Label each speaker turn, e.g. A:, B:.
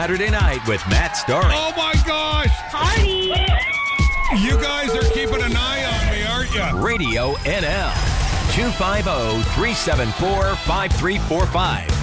A: Saturday Night with Matt Story.
B: Oh, my gosh.
C: Party!
B: You guys are keeping an eye on me, aren't you?
A: Radio NL. 250-374-5345.